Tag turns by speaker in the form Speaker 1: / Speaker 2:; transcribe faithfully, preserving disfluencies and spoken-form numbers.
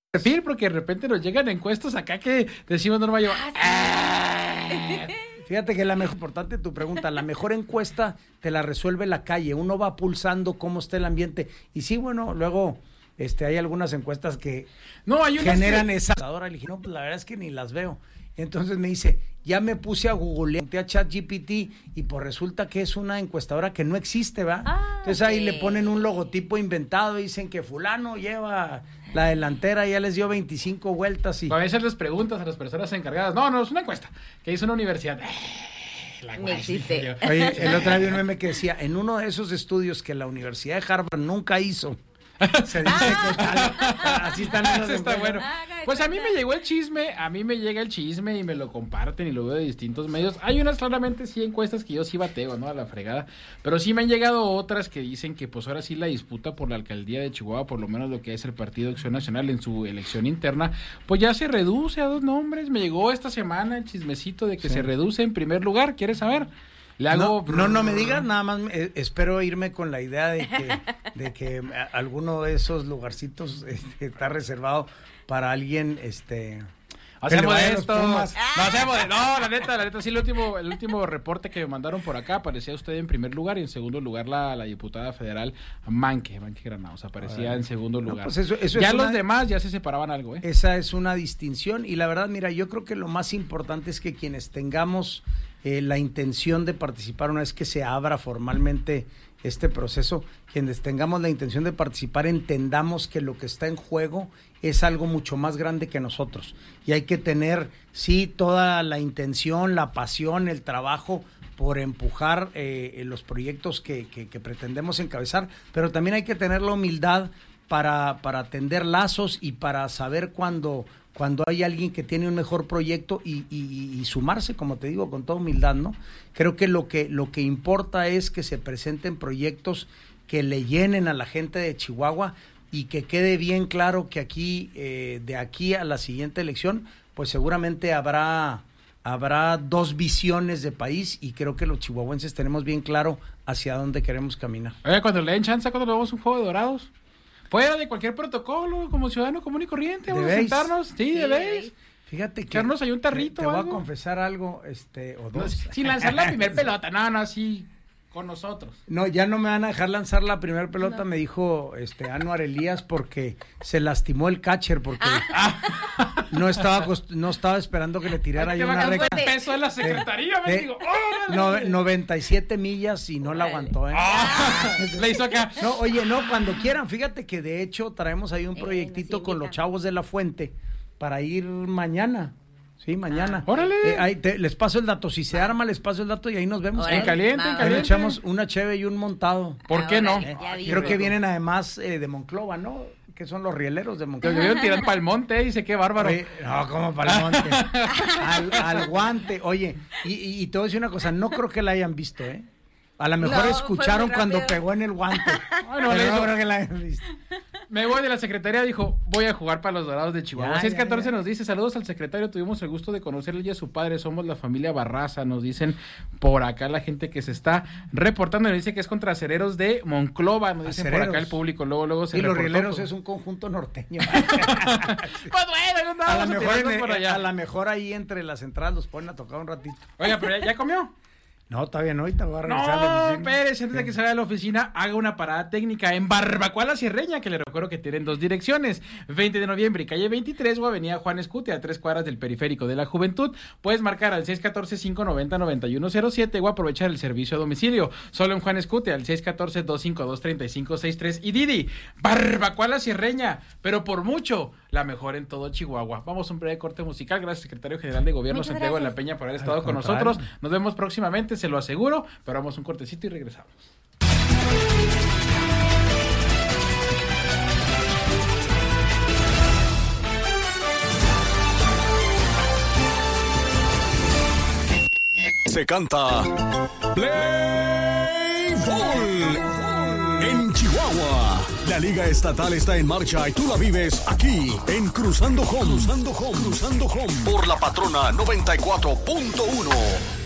Speaker 1: perfil, porque de repente nos llegan encuestas acá que decimos Norma y yo.
Speaker 2: Ah, sí. Fíjate que la mejor, importante tu pregunta, la mejor encuesta te la resuelve la calle, uno va pulsando cómo está el ambiente. Y sí, bueno, luego este, hay algunas encuestas que
Speaker 1: no, hay
Speaker 2: generan
Speaker 1: que...
Speaker 2: esa. Le dije, no, pues la verdad es que ni las veo. Entonces me dice, ya me puse a googlear, a ChatGPT y pues resulta que es una encuestadora que no existe, ¿va?
Speaker 3: Ah,
Speaker 2: Entonces ahí okay. le ponen un logotipo inventado y dicen que fulano lleva la delantera, ya les dio veinticinco vueltas. Y
Speaker 1: a veces les preguntas a las personas encargadas, no, no, es una encuesta que hizo una universidad.
Speaker 3: La no existe.
Speaker 2: Oye, el otro día vi un meme que decía, en uno de esos estudios que la Universidad de Harvard nunca hizo, se dice que tal, así están esos.
Speaker 1: Está bueno. Pues a mí me llegó el chisme, a mí me llega el chisme y me lo comparten y lo veo de distintos medios. Hay unas claramente sí encuestas que yo sí bateo, ¿no? A la fregada, pero sí me han llegado otras que dicen que pues ahora sí la disputa por la alcaldía de Chihuahua, por lo menos lo que es el Partido Acción Nacional en su elección interna, pues ya se reduce a dos nombres. Me llegó esta semana el chismecito de que sí. se reduce en primer lugar, ¿quieres saber? Le hago...
Speaker 2: no, no, no me digas, nada más eh, espero irme con la idea de que, de que alguno de esos lugarcitos este, está reservado para alguien, este...
Speaker 1: Hacemos de esto, no hacemos de, no, la neta, la neta, sí, el último, el último reporte que me mandaron por acá, aparecía usted en primer lugar y en segundo lugar la, la diputada federal Manque, Manque Granados, aparecía en segundo lugar. No, pues eso, eso ya los una, demás ya se separaban algo, ¿eh?
Speaker 2: Esa es una distinción y la verdad, mira, yo creo que lo más importante es que quienes tengamos eh, la intención de participar una vez que se abra formalmente este proceso, quienes tengamos la intención de participar, entendamos que lo que está en juego es algo mucho más grande que nosotros y hay que tener, sí, toda la intención, la pasión, el trabajo por empujar eh, los proyectos que, que, que pretendemos encabezar, pero también hay que tener la humildad para, para tender lazos y para saber cuando, cuando hay alguien que tiene un mejor proyecto y, y, y sumarse, como te digo, con toda humildad, ¿no? Creo que lo que, lo que importa es que se presenten proyectos que le llenen a la gente de Chihuahua y que quede bien claro que aquí, eh, de aquí a la siguiente elección, pues seguramente habrá, habrá dos visiones de país y creo que los chihuahuenses tenemos bien claro hacia dónde queremos caminar.
Speaker 1: Oye, cuando le den chance, cuando le damos un juego de dorados, fuera de cualquier protocolo, como ciudadano común y corriente, vamos a sentarnos, sí, sí, de vez.
Speaker 2: Fíjate que
Speaker 1: echarnos ahí un tarrito.
Speaker 2: Te, te voy
Speaker 1: algo.
Speaker 2: a confesar algo, este, o dos.
Speaker 1: No, sin lanzar la primer pelota, no, no, sí. Con nosotros.
Speaker 2: No, ya no me van a dejar lanzar la primera pelota, no. Me dijo este Anuar Elías porque se lastimó el catcher porque ah. no estaba no estaba esperando que le tirara ahí una recta.
Speaker 1: El peso de la secretaría, me digo.
Speaker 2: Oh, no, noventa y siete millas y no la aguantó, ¿eh?
Speaker 1: Ah, le hizo acá.
Speaker 2: No, oye, no, cuando quieran, fíjate que de hecho traemos ahí un proyectito eh, con los chavos de La Fuente para ir mañana. Sí, mañana.
Speaker 1: Ah, ¡órale!
Speaker 2: Eh, ahí te, les paso el dato. Si se arma, les paso el dato y ahí nos vemos.
Speaker 1: En caliente, en caliente.
Speaker 2: Ahí echamos una cheve y un montado.
Speaker 1: ¿Por qué no?
Speaker 2: Eh, creo que vienen además eh, de Monclova, ¿no? Que son los rieleros de Monclova.
Speaker 1: Yo vieron tirar para el monte, eh, dice, qué bárbaro.
Speaker 2: Oye, no, como para el monte. al, al guante. Oye, y, y, y te voy a decir una cosa, no creo que la hayan visto, ¿eh? A lo mejor no, escucharon cuando pegó en el guante.
Speaker 1: Ay, no,
Speaker 2: no creo que la hayan visto.
Speaker 1: Me voy de la secretaría, dijo, voy a jugar para los Dorados de Chihuahua. seis catorce nos dice, saludos al secretario, tuvimos el gusto de conocerle y a su padre, somos la familia Barraza, nos dicen por acá la gente que se está reportando, nos dice que es contra acereros de Monclova, nos dicen acereros. Por acá el público, luego luego se
Speaker 2: y
Speaker 1: reportó.
Speaker 2: Y los rieleros es un conjunto norteño.
Speaker 1: Pues bueno, no,
Speaker 2: a la mejor por allá. A la mejor ahí entre las entradas los ponen a tocar un ratito.
Speaker 1: Oiga, pero ya, ¿ya comió?
Speaker 2: No, todavía no, ahorita voy a regresar
Speaker 1: no,
Speaker 2: a la oficina.
Speaker 1: No, Pérez, antes de que salga de la oficina, haga una parada técnica en Barbacoa La Sierreña, que le recuerdo que tienen dos direcciones, veinte de noviembre y calle veintitrés o avenida Juan Escutia, a tres cuadras del Periférico de la Juventud. Puedes marcar al seis uno cuatro, cinco nueve cero, nueve uno cero siete o aprovechar el servicio a domicilio, solo en Juan Escutia, al seis uno cuatro, dos cinco dos, tres cinco seis tres y Didi, Barbacoa La Sierreña, pero por mucho, la mejor en todo Chihuahua. Vamos a un breve corte musical, gracias secretario general de Gobierno Muchas Santiago gracias. de la Peña por haber estado con nosotros, nos vemos próximamente, se lo aseguro. Pero vamos un cortecito y regresamos.
Speaker 4: Se canta Play Ball en Chihuahua. La Liga Estatal está en marcha y tú la vives aquí en Cruzando Home. Cruzando Home. Cruzando Home. Por la Patrona noventa y cuatro punto uno.